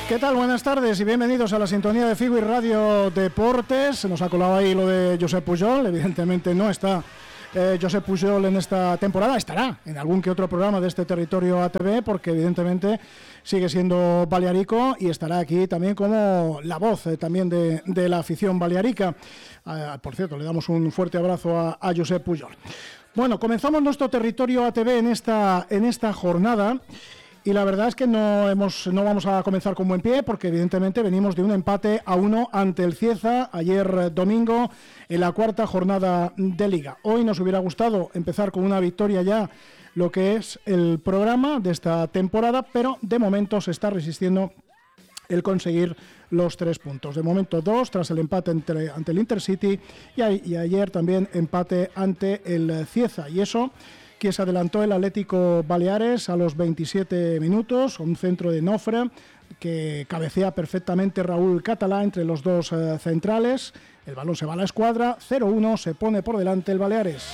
¿Qué tal? Buenas tardes y bienvenidos a la sintonía de Figo y Radio Deportes. Se nos ha colado ahí lo de Josep Pujol. Evidentemente no está Josep Pujol en esta temporada. Estará en algún que otro programa de este territorio ATV, porque evidentemente sigue siendo balearico y estará aquí también como la voz también de la afición balearica. Por cierto, le damos un fuerte abrazo a Josep Pujol. Bueno, comenzamos nuestro territorio ATV en esta jornada. Y la verdad es que no vamos a comenzar con buen pie, porque evidentemente venimos de un empate a 1 ante el Cieza ayer domingo en la cuarta jornada de Liga. Hoy nos hubiera gustado empezar con una victoria ya, lo que es el programa de esta temporada, pero de momento se está resistiendo el conseguir los 3 puntos. De momento 2 tras el empate ante el Intercity y ayer también empate ante el Cieza, y eso que se adelantó el Atlético Baleares a los 27 minutos, un centro de Nofre que cabecea perfectamente Raúl Catalá entre los dos centrales. El balón se va a la escuadra, 0-1, se pone por delante el Baleares.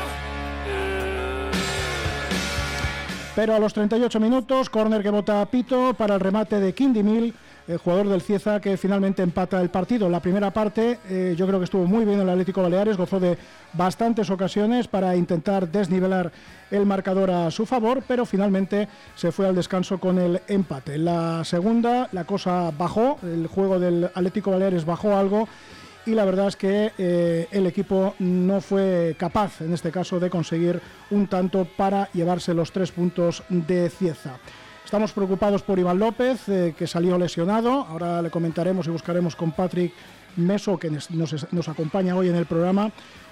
Pero a los 38 minutos, córner que bota Pito para el remate de Quindimil, el jugador del Cieza, que finalmente empata el partido. La primera parte yo creo que estuvo muy bien el Atlético Baleares, gozó de bastantes ocasiones para intentar desnivelar el marcador a su favor, pero finalmente se fue al descanso con el empate. En la segunda la cosa bajó, el juego del Atlético Baleares bajó algo, y la verdad es que el equipo no fue capaz, en este caso, de conseguir un tanto para llevarse los 3 puntos de Cieza. Estamos preocupados por Iván López, que salió lesionado. Ahora le comentaremos y buscaremos con Patrick Meso, que nos acompaña hoy en el programa,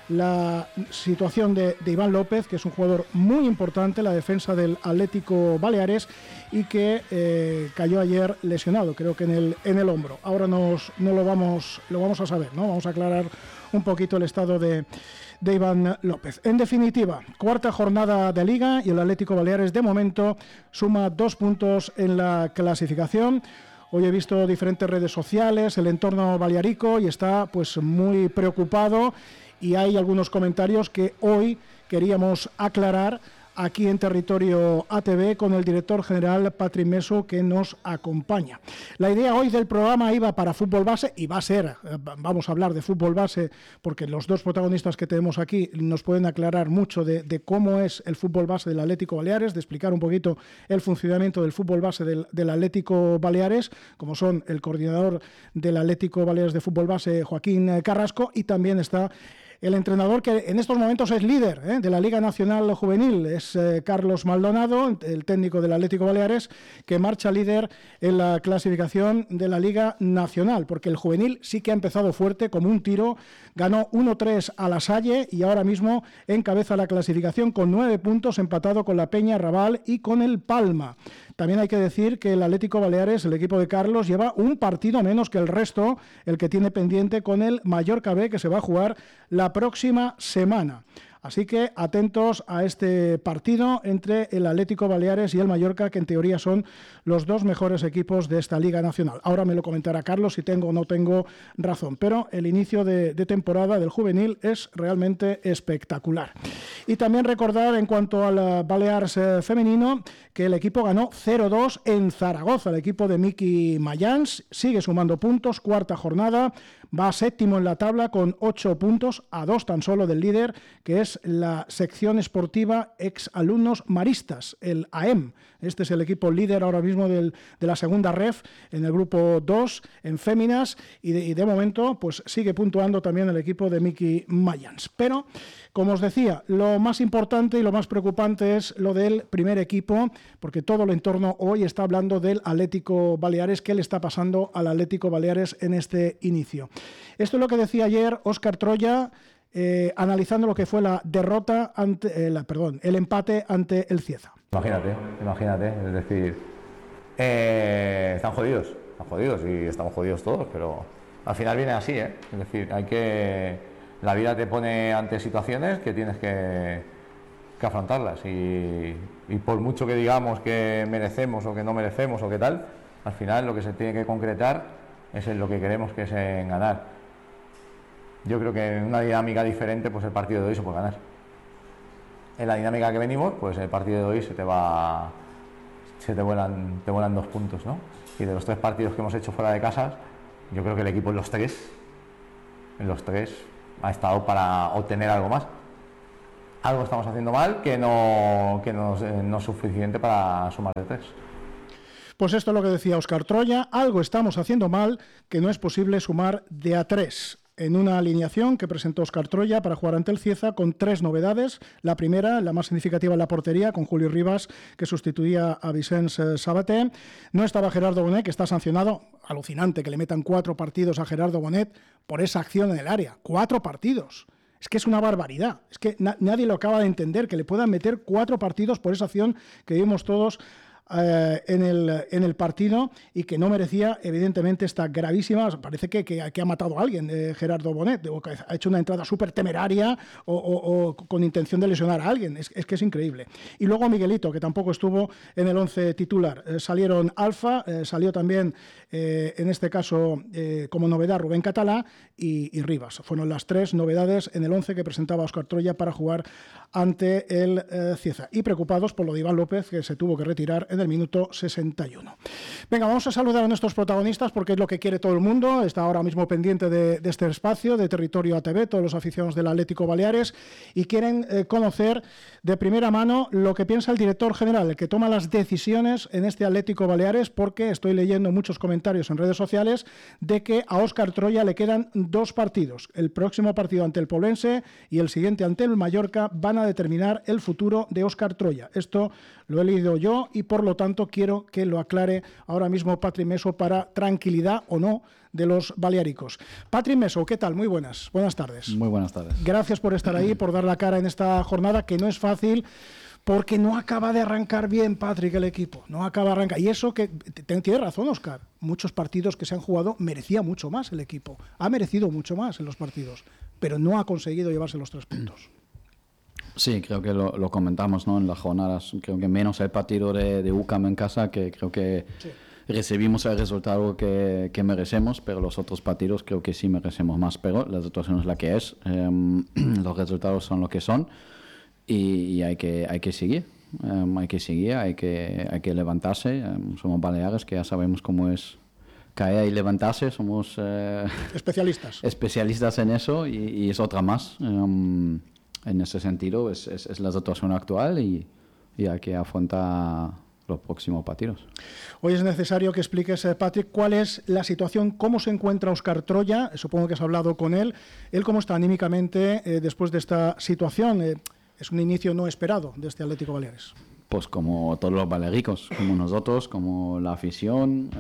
la situación de Iván López, que es un jugador muy importante en la defensa del Atlético Baleares y que cayó ayer lesionado, creo que en el hombro. Ahora lo vamos a saber, ¿no? Vamos a aclarar un poquito el estado de Iván López. En definitiva, cuarta jornada de Liga y el Atlético Baleares de momento suma 2 puntos en la clasificación. Hoy he visto diferentes redes sociales, el entorno balearico, y está pues muy preocupado, y hay algunos comentarios que hoy queríamos aclarar aquí en territorio ATV con el director general Patrick Meso, que nos acompaña. La idea hoy del programa iba para fútbol base, y va a ser, vamos a hablar de fútbol base, porque los dos protagonistas que tenemos aquí nos pueden aclarar mucho de cómo es el fútbol base del Atlético Baleares, de explicar un poquito el funcionamiento del fútbol base del Atlético Baleares, como son el coordinador del Atlético Baleares de fútbol base, Joaquín Carrasco, y también está el entrenador que en estos momentos es líder de la Liga Nacional Juvenil, es Carlos Maldonado, el técnico del Atlético Baleares, que marcha líder en la clasificación de la Liga Nacional, porque el juvenil sí que ha empezado fuerte como un tiro, ganó 1-3 a La Salle y ahora mismo encabeza la clasificación con 9 puntos, empatado con la Peña Raval y con el Palma. También hay que decir que el Atlético Baleares, el equipo de Carlos, lleva un partido menos que el resto, el que tiene pendiente con el Mallorca B, que se va a jugar la próxima semana. Así que atentos a este partido entre el Atlético Baleares y el Mallorca, que en teoría son los dos mejores equipos de esta Liga Nacional. Ahora me lo comentará Carlos si tengo o no tengo razón, pero el inicio de temporada del juvenil es realmente espectacular. Y también recordar, en cuanto al Balears femenino, que el equipo ganó 0-2 en Zaragoza. El equipo de Miki Mayans sigue sumando puntos, cuarta jornada, va séptimo en la tabla con 8 puntos, a 2 tan solo del líder, que es la sección esportiva ex alumnos maristas, el AEM. Este es el equipo líder ahora mismo de la segunda ref en el grupo 2 en féminas, y de momento pues sigue puntuando también el equipo de Miki Mayans. Pero, como os decía, lo más importante y lo más preocupante es lo del primer equipo, porque todo el entorno hoy está hablando del Atlético Baleares. ¿Qué le está pasando al Atlético Baleares en este inicio? Esto es lo que decía ayer Óscar Troya, analizando lo que fue la derrota el empate ante el Cieza. Imagínate, es decir, están jodidos y estamos jodidos todos, pero al final viene así, es decir, la vida te pone ante situaciones que tienes que afrontarlas, y por mucho que digamos que merecemos o que no merecemos o que tal, al final lo que se tiene que concretar es en lo que queremos, que es en ganar. Yo creo que en una dinámica diferente, pues el partido de hoy se puede ganar. En la dinámica que venimos, pues el partido de hoy se te va te vuelan 2 puntos, ¿no? Y de los 3 partidos que hemos hecho fuera de casa, yo creo que el equipo en los tres ha estado para obtener algo más. Algo estamos haciendo mal que no es suficiente para sumar de 3. Pues esto es lo que decía Óscar Troya, algo estamos haciendo mal que no es posible sumar de a 3. En una alineación que presentó Óscar Troya para jugar ante el Cieza con 3 novedades. La primera, la más significativa en la portería, con Julio Rivas, que sustituía a Vicens Sabaté. No estaba Gerardo Bonet, que está sancionado. Alucinante que le metan 4 partidos a Gerardo Bonet por esa acción en el área. 4 partidos. Es que es una barbaridad. Es que nadie lo acaba de entender, que le puedan meter 4 partidos por esa acción que vimos todos en el partido y que no merecía, evidentemente, esta gravísima. Parece que ha matado a alguien, Gerardo Bonet, o que ha hecho una entrada súper temeraria o con intención de lesionar a alguien. Es que es increíble. Y luego Miguelito, que tampoco estuvo en el 11 titular. Salieron Alfa, salió también, en este caso, como novedad, Rubén Catalá y Rivas. Fueron las 3 novedades en el 11 que presentaba Óscar Troya para jugar ante el Cieza. Y preocupados por lo de Iván López, que se tuvo que retirar en el minuto 61. Venga, vamos a saludar a nuestros protagonistas porque es lo que quiere todo el mundo. Está ahora mismo pendiente de este espacio de Territorio ATV, todos los aficionados del Atlético Baleares, y quieren conocer de primera mano lo que piensa el director general, el que toma las decisiones en este Atlético Baleares, porque estoy leyendo muchos comentarios en redes sociales de que a Óscar Troya le quedan 2 partidos. El próximo partido ante el Poblense y el siguiente ante el Mallorca van a determinar el futuro de Óscar Troya. Esto lo he leído yo y por lo tanto quiero que lo aclare ahora mismo Patrick Meso para tranquilidad o no de los baleáricos. Patrick Meso, ¿qué tal? Muy buenas tardes. Muy buenas tardes. Gracias por estar ahí, por dar la cara en esta jornada que no es fácil, porque no acaba de arrancar bien, Patrick, el equipo. No acaba de arrancar. Y eso que tiene razón, Óscar. Muchos partidos que se han jugado merecía mucho más el equipo. Ha merecido mucho más en los partidos, pero no ha conseguido llevarse los 3 puntos. Sí, creo que lo comentamos, ¿no? En las jornadas. Creo que menos el partido de UCAM en casa, que creo que sí, recibimos el resultado que merecemos, pero los otros partidos creo que sí merecemos más. Pero la situación es la que es. Los resultados son lo que son y hay que seguir. Hay que levantarse. Somos baleares, que ya sabemos cómo es caer y levantarse. Somos especialistas en eso y es otra más. En ese sentido es la situación actual y hay que afrontar los próximos partidos. Hoy es necesario que expliques, Patrick, cuál es la situación, cómo se encuentra Óscar Troya. Supongo que has hablado con él. ¿Él cómo está anímicamente después de esta situación? Es un inicio no esperado de este Atlético Baleares. Pues como todos los balearicos, como nosotros, como la afición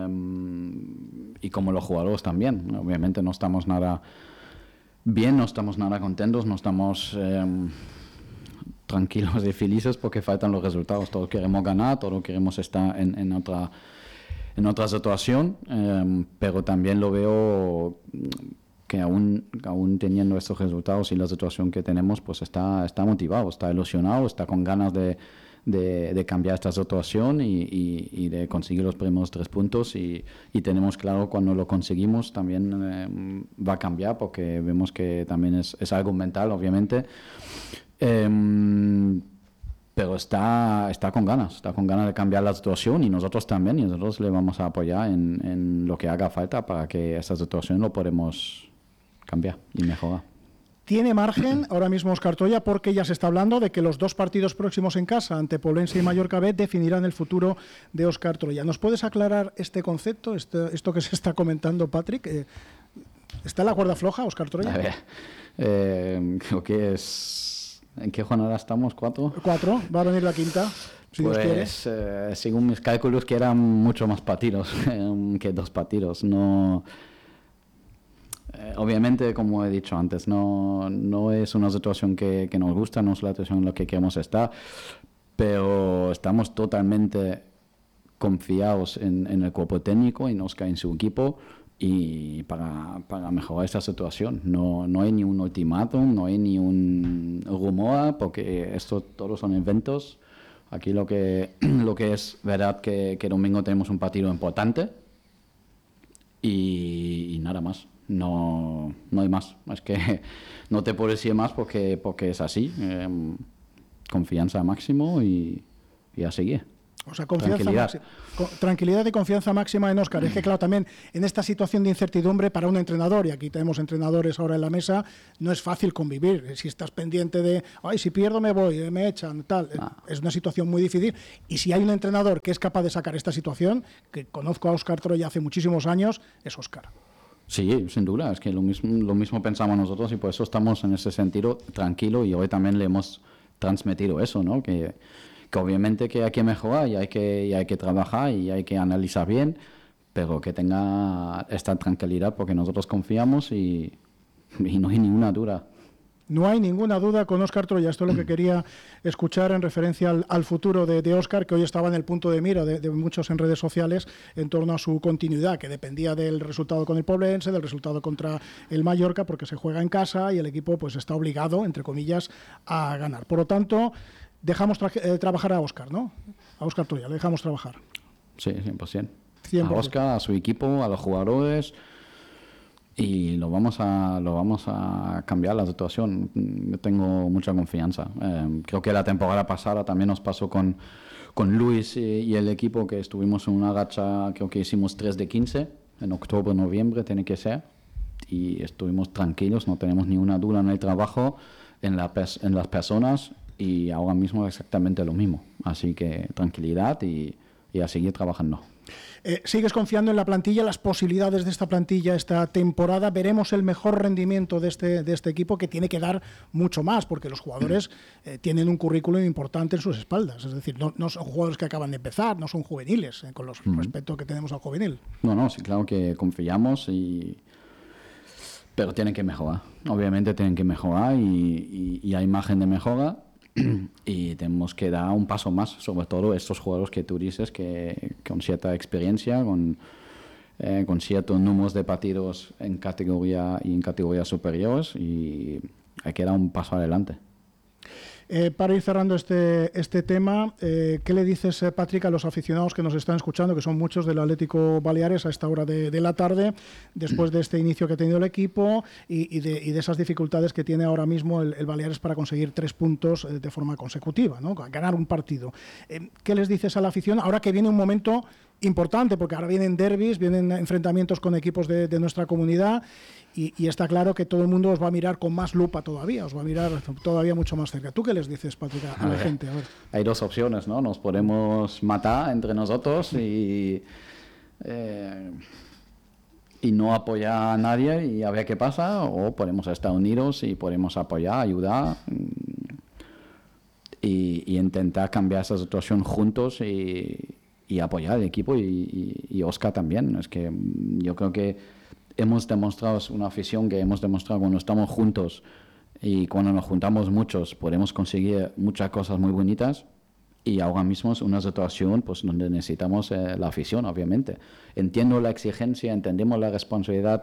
y como los jugadores también. Obviamente no estamos nada bien, no estamos nada contentos, no estamos tranquilos y felices porque faltan los resultados. Todos queremos ganar, todos queremos estar en otra situación, pero también lo veo que aún teniendo estos resultados y la situación que tenemos, pues está motivado, está ilusionado, está con ganas de cambiar esta situación y de conseguir los primeros 3 puntos y tenemos claro cuando lo conseguimos también va a cambiar porque vemos que también es algo mental, obviamente, pero está con ganas de cambiar la situación y nosotros también, y nosotros le vamos a apoyar en lo que haga falta para que esta situación lo podemos cambiar y mejorar. ¿Tiene margen ahora mismo Óscar Troya? Porque ya se está hablando de que los 2 partidos próximos en casa, ante Poblense y Mallorca B, definirán el futuro de Óscar Troya. ¿Nos puedes aclarar este concepto, esto que se está comentando, Patrick? ¿Está en la cuerda floja Óscar Troya? A ver, creo que es... ¿En qué jornada estamos? ¿4? 4, va a venir la 5ª. Si pues, Dios quiere. Según mis cálculos, que eran mucho más partidos que 2 partidos. No... obviamente, como he dicho antes, no es una situación que nos gusta, no es la situación en la que queremos estar, pero estamos totalmente confiados en el cuerpo técnico, en Óscar y en su equipo, y para mejorar esta situación. No hay ni un ultimátum, no hay ni un rumor, porque esto todos son eventos. Aquí lo que es verdad que domingo tenemos un partido importante y nada más. No hay más. Es que no te puedo decir más porque es así. Confianza máximo y a seguir. O sea, tranquilidad y confianza máxima en Óscar. Es que, claro, también en esta situación de incertidumbre para un entrenador, y aquí tenemos entrenadores ahora en la mesa, no es fácil convivir. Si estás pendiente de, ay, si pierdo me voy, me echan, tal. Es una situación muy difícil. Y si hay un entrenador que es capaz de sacar esta situación, que conozco a Óscar Troya hace muchísimos años, es Óscar. Sí, sin duda. Es que lo mismo pensamos nosotros y por eso estamos en ese sentido tranquilo, y hoy también le hemos transmitido eso, ¿no? Que obviamente que hay que mejorar y hay que trabajar y hay que analizar bien, pero que tenga esta tranquilidad porque nosotros confiamos y no hay ninguna duda. No hay ninguna duda con Óscar Troya. Esto es lo que quería escuchar en referencia al futuro de Óscar, que hoy estaba en el punto de mira de muchos en redes sociales en torno a su continuidad, que dependía del resultado con el Poblense, del resultado contra el Mallorca, porque se juega en casa y el equipo pues está obligado, entre comillas, a ganar. Por lo tanto, dejamos trabajar a Óscar, ¿no? A Óscar Troya, le dejamos trabajar. Sí, 100%. 100%. A Óscar, a su equipo, a los jugadores, y lo vamos a cambiar la situación. Yo tengo mucha confianza. Creo que la temporada pasada también nos pasó con Luis y el equipo, que estuvimos en una racha, creo que hicimos 3 de 15, en octubre, noviembre tiene que ser, y estuvimos tranquilos, no tenemos ninguna duda en el trabajo, en las personas, y ahora mismo exactamente lo mismo. Así que tranquilidad y a seguir trabajando. ¿Sigues confiando en la plantilla, las posibilidades de esta plantilla esta temporada? ¿Veremos el mejor rendimiento de este equipo, que tiene que dar mucho más, porque los jugadores tienen un currículum importante en sus espaldas? Es decir, no son jugadores que acaban de empezar, no son juveniles, con los respeto que tenemos al juvenil. No, sí, claro que confiamos, pero tienen que mejorar. Obviamente tienen que mejorar y hay margen de mejora. Y tenemos que dar un paso más, sobre todo estos jugadores que tú dices, que con cierta experiencia, con ciertos números de partidos en categoría y en categorías superiores, y hay que dar un paso adelante. Para ir cerrando este tema, ¿qué le dices, Patrick, a los aficionados que nos están escuchando, que son muchos del Atlético Baleares a esta hora de la tarde, después de este inicio que ha tenido el equipo y de esas dificultades que tiene ahora mismo el Baleares para conseguir 3 puntos de forma consecutiva, ¿no? Ganar un partido? ¿Qué les dices a la afición ahora que viene un momento importante? Porque ahora vienen derbis, vienen enfrentamientos con equipos de nuestra comunidad, y está claro que todo el mundo os va a mirar con más lupa todavía, os va a mirar todavía mucho más cerca. ¿Tú qué les dices, Patrick, a la gente? A ver. Hay 2 opciones, ¿no? Nos podemos matar entre nosotros y no apoyar a nadie y a ver qué pasa, o podemos estar unidos y podemos apoyar, ayudar y intentar cambiar esa situación juntos y apoyar al equipo y Óscar también. Es que yo creo que hemos demostrado, es una afición que hemos demostrado, cuando estamos juntos y cuando nos juntamos muchos, podemos conseguir muchas cosas muy bonitas, y ahora mismo es una situación pues donde necesitamos la afición, obviamente. Entiendo la exigencia, entendemos la responsabilidad,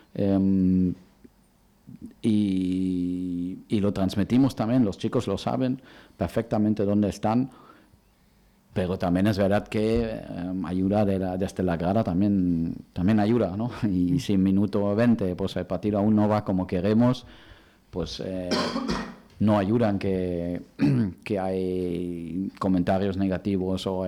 y lo transmitimos también, los chicos lo saben perfectamente dónde están. Pero también es verdad que ayuda desde la grada también ayuda, ¿no? Y si en minuto 20 pues el partido aún no va como queremos, pues no ayudan que hay comentarios negativos o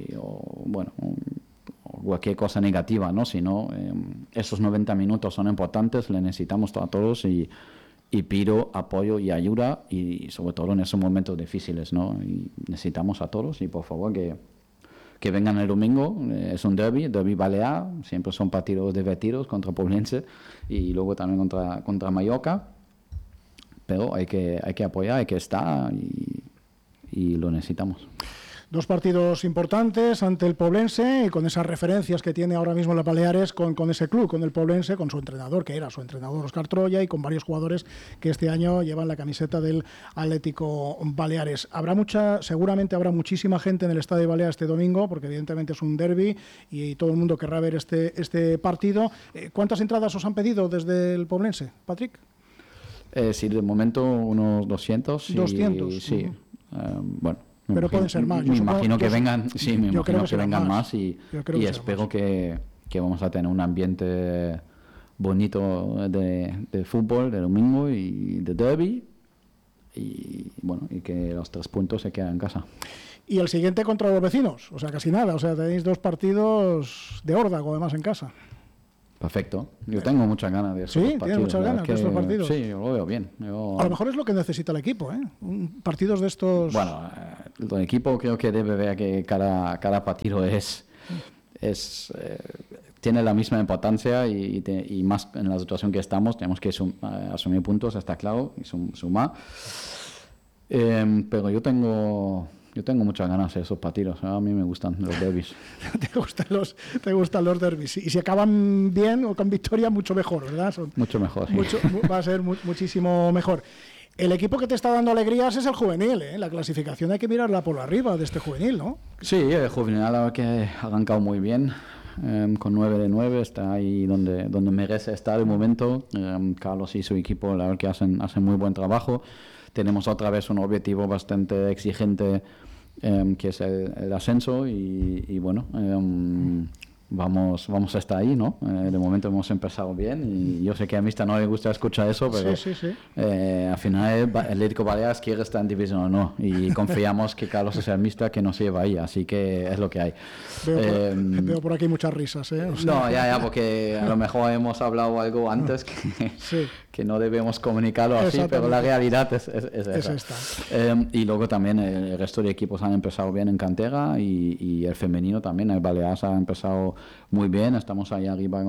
cualquier cosa negativa, ¿no? Sino esos 90 minutos son importantes, le necesitamos a todos y pido apoyo y ayuda, y sobre todo en esos momentos difíciles, ¿no? Y necesitamos a todos, y por favor que vengan el domingo. Es un derbi balear, siempre son partidos divertidos contra Poblense y luego también contra Mallorca, pero hay que apoyar, hay que estar y lo necesitamos. 2 partidos importantes ante el Poblense, y con esas referencias que tiene ahora mismo la Baleares con ese club, con el Poblense, con su entrenador, que era su entrenador Óscar Troya, y con varios jugadores que este año llevan la camiseta del Atlético Baleares. Seguramente habrá muchísima gente en el Estadio Baleares este domingo, porque evidentemente es un derbi y todo el mundo querrá ver este partido. ¿Cuántas entradas os han pedido desde el Poblense, Patrick? Sí, de momento unos 200. 200. Sí. Bueno. Pero pueden ser más. Me imagino que vengan, sí, me imagino que vengan más y espero que vamos a tener un ambiente bonito de fútbol, de domingo y de derbi, y bueno, y que los 3 puntos se queden en casa. y el siguiente contra los vecinos, o sea, casi nada, o sea, tenéis 2 partidos de órdago además en casa. Perfecto. Yo tengo muchas ganas de esos partidos. Sí, tienes muchas ganas de estos partidos. Sí, yo lo veo bien. A lo mejor es lo que necesita el equipo, ¿eh? Partidos de estos... Bueno, el equipo creo que debe ver que cada partido tiene la misma importancia y más en la situación que estamos, tenemos que asumir puntos, está claro, y sumar. Pero yo tengo muchas ganas de esos partidos. A mí me gustan los derbis. te gustan los derbis. Y si acaban bien o con victoria, mucho mejor, ¿verdad? Mucho mejor. Sí. Va a ser muchísimo mejor. El equipo que te está dando alegrías es el juvenil, ¿eh? La clasificación hay que mirarla por arriba de este juvenil, ¿no? Sí, el juvenil la verdad que ha arrancado muy bien. Con 9 de 9 está ahí donde merece estar de momento. Carlos y su equipo la verdad que hacen muy buen trabajo. Tenemos otra vez un objetivo bastante exigente, que es el ascenso y bueno, vamos hasta ahí, ¿no? De momento hemos empezado bien y yo sé que a Mista no le gusta escuchar eso, pero sí. Al final el Atlético Baleares quiere estar en División o no y confiamos que Carlos es el Mista que nos lleva ahí, así que es lo que hay. Veo por aquí muchas risas, ¿eh? O sea, no, ya, porque a lo mejor hemos hablado algo antes que no debemos comunicarlo así, pero la realidad es esta. Y luego también el resto de equipos han empezado bien en cantera y el femenino también, el Baleares ha empezado muy bien, estamos ahí arriba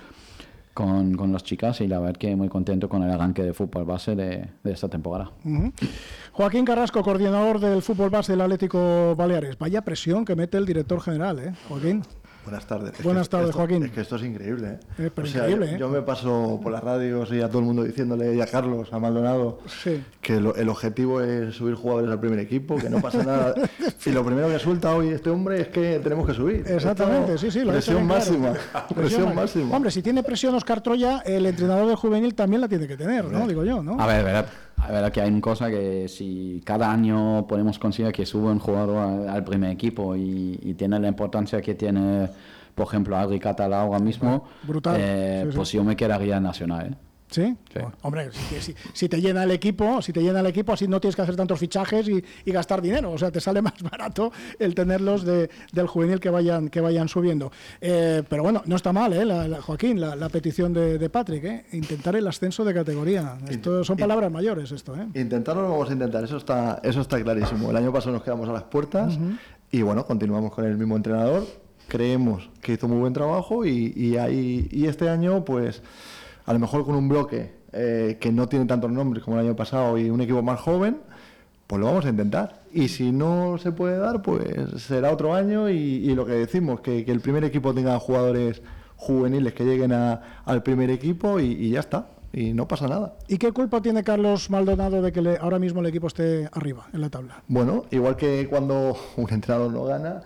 con las chicas y la verdad que muy contento con el arranque de fútbol base de esta temporada. Joaquín Carrasco, coordinador del fútbol base del Atlético Baleares. Vaya presión que mete el director general, ¿eh, Joaquín? Buenas tardes. Buenas tardes, Joaquín. Es que esto es increíble, ¿eh? Pero increíble, ¿eh? Yo me paso por las radios y a todo el mundo diciéndole, y a Carlos, a Maldonado, que el objetivo es subir jugadores al primer equipo, que no pasa nada. Y lo primero que suelta hoy este hombre es que tenemos que subir. Exactamente, sí. Presión máxima. Presión máxima. Hombre, si tiene presión Óscar Troya, el entrenador del juvenil también la tiene que tener, ¿no? Digo yo, ¿no? A ver, que hay una cosa que si cada año podemos conseguir que suba un jugador al primer equipo y tiene la importancia que tiene, por ejemplo, Adri Catalá ahora mismo, brutal. Pues yo me quedaría en Nacional, ¿eh? ¿Sí? Bueno, hombre, si te llena el equipo, así no tienes que hacer tantos fichajes y gastar dinero, o sea, te sale más barato el tenerlos del juvenil que vayan subiendo. Pero bueno, no está mal, Joaquín, la petición de Patrick, intentar el ascenso de categoría. Esto son palabras mayores, esto, ¿eh? Intentarlo lo vamos a intentar, eso está clarísimo. El año pasado nos quedamos a las puertas y bueno, continuamos con el mismo entrenador. Creemos que hizo muy buen trabajo y este año, pues a lo mejor con un bloque que no tiene tantos nombres como el año pasado y un equipo más joven, pues lo vamos a intentar. Y si no se puede dar, pues será otro año y lo que decimos, que el primer equipo tenga jugadores juveniles que lleguen al primer equipo y ya está. Y no pasa nada. ¿Y qué culpa tiene Carlos Maldonado de que ahora mismo el equipo esté arriba en la tabla? Bueno, igual que cuando un entrenador no gana,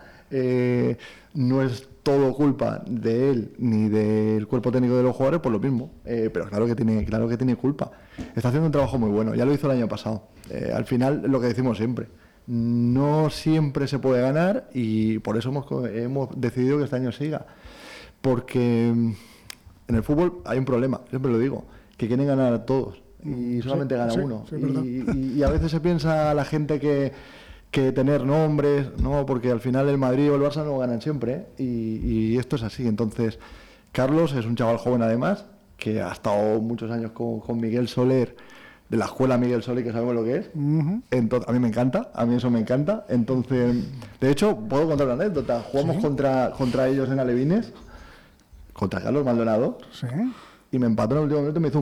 no es todo culpa de él ni del cuerpo técnico de los jugadores, por lo mismo. Pero claro que tiene culpa. Está haciendo un trabajo muy bueno, ya lo hizo el año pasado. Al final, lo que decimos siempre, no siempre se puede ganar y por eso hemos decidido que este año siga. Porque en el fútbol hay un problema, siempre lo digo, que quieren ganar a todos y solamente gana uno. Y a veces se piensa la gente que tener nombres, no, porque al final el Madrid o el Barça no ganan siempre, ¿eh? Y esto es así. Entonces, Carlos es un chaval joven además, que ha estado muchos años con Miguel Soler, de la escuela Miguel Soler, que sabemos lo que es. Entonces, a mí me encanta, a mí eso me encanta. Entonces, de hecho, puedo contar una anécdota. Jugamos contra ellos en Alevines, contra Carlos Maldonado, y me empató en el último minuto y me hizo